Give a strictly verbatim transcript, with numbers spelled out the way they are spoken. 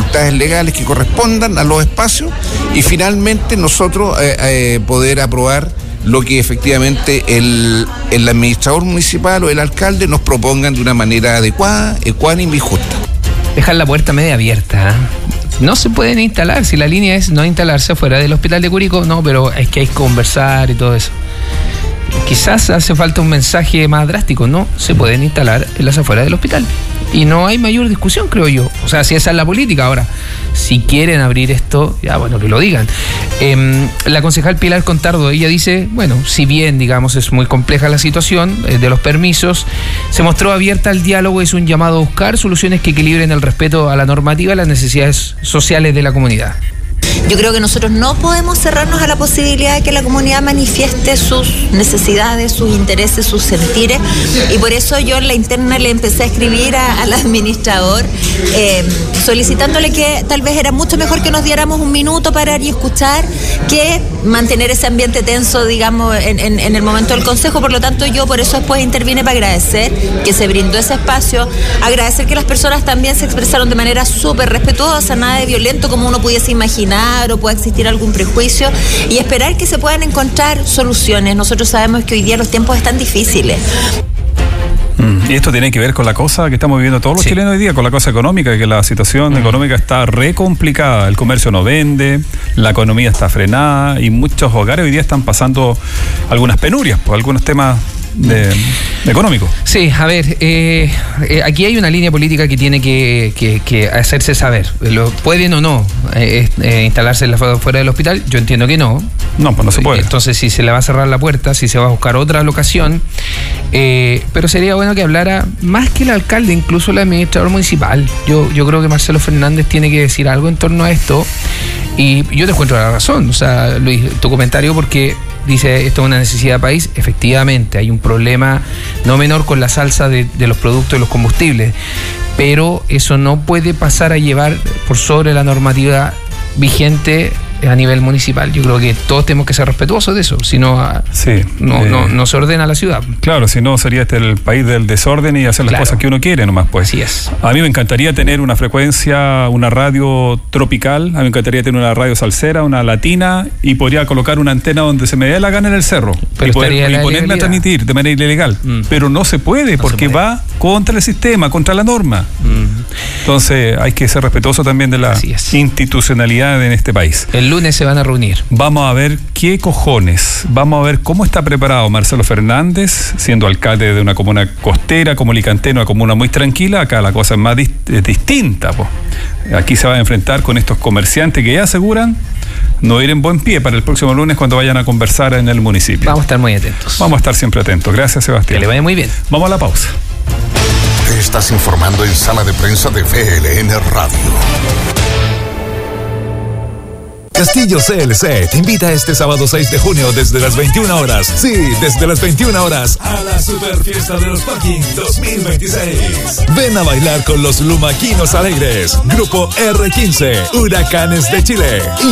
dificultades legales que correspondan a los espacios y finalmente nosotros eh, eh, poder aprobar lo que efectivamente el, el administrador municipal o el alcalde nos propongan de una manera adecuada, ecuánime y justa. Dejar la puerta media abierta, ¿eh? No se pueden instalar, si la línea es no instalarse afuera del hospital de Curicó, no, pero es que hay que conversar y todo eso. Quizás hace falta un mensaje más drástico, no se pueden instalar en las afueras del hospital. Y no hay mayor discusión, creo yo. O sea, si esa es la política. Ahora, si quieren abrir esto, ya bueno, que lo digan. Eh, la concejal Pilar Contardo, ella dice, bueno, si bien, digamos, es muy compleja la situación eh, de los permisos, se mostró abierta al diálogo, es un llamado a buscar soluciones que equilibren el respeto a la normativa y las necesidades sociales de la comunidad. Yo creo que nosotros no podemos cerrarnos a la posibilidad de que la comunidad manifieste sus necesidades, sus intereses, sus sentires, y por eso yo en la interna le empecé a escribir a, al administrador eh, solicitándole que tal vez era mucho mejor que nos diéramos un minuto para ir y escuchar que mantener ese ambiente tenso, digamos, en, en, en el momento del consejo. Por lo tanto, yo por eso después intervine para agradecer que se brindó ese espacio, agradecer que las personas también se expresaron de manera súper respetuosa, nada de violento como uno pudiese imaginar o pueda existir algún prejuicio, y esperar que se puedan encontrar soluciones. Nosotros sabemos que hoy día los tiempos están difíciles. Y esto tiene que ver con la cosa que estamos viviendo todos los sí. chilenos hoy día, con la cosa económica, que la situación mm. económica está re complicada, el comercio no vende, la economía está frenada y muchos hogares hoy día están pasando algunas penurias por algunos temas de, de económico. Sí, a ver, eh, eh, aquí hay una línea política que tiene que, que, que hacerse saber. Lo, ¿Pueden o no eh, eh, instalarse en la, fuera del hospital? Yo entiendo que no. No, pues no se puede. Entonces, si se le va a cerrar la puerta, si se va a buscar otra locación, eh, pero sería bueno que hablara más que el alcalde, incluso el administrador municipal. Yo, yo creo que Marcelo Fernández tiene que decir algo en torno a esto, y yo te encuentro la razón, o sea, Luis, tu comentario, porque dice, esto es una necesidad de país. Efectivamente, hay un problema no menor con la salsa de, de los productos y los combustibles, pero eso no puede pasar a llevar por sobre la normativa vigente a nivel municipal. Yo creo que todos tenemos que ser respetuosos de eso, si no, sí, no, eh, no, no se ordena la ciudad. Claro, si no sería este el país del desorden y hacer las claro. cosas que uno quiere nomás, pues. Así es. A mí me encantaría tener una frecuencia, una radio tropical, a mí me encantaría tener una radio salsera, una latina, y podría colocar una antena donde se me dé la gana en el cerro. Pero y, poder, y ponerme a transmitir de manera ilegal. Mm. Pero no se puede, no porque se puede. Va contra el sistema, contra la norma. Mm. Entonces hay que ser respetuoso también de la institucionalidad en este país. El lunes se van a reunir. Vamos a ver qué cojones, vamos a ver cómo está preparado Marcelo Fernández, siendo alcalde de una comuna costera como Licantén, una comuna muy tranquila. Acá la cosa es más dist- es distinta, po. Aquí se va a enfrentar con estos comerciantes que ya aseguran no ir en buen pie para el próximo lunes cuando vayan a conversar en el municipio. Vamos a estar muy atentos. Vamos a estar siempre atentos. Gracias, Sebastián. Que le vaya muy bien. Vamos a la pausa. Te estás informando en Sala de Prensa de V L N Radio. Castillo C L C te invita este sábado seis de junio desde las veintiuna horas. Sí, desde las veintiuna horas a la super fiesta de los Parking dos mil veintiséis. Ven a bailar con los Lumaquinos Alegres, Grupo R quince, Huracanes de Chile.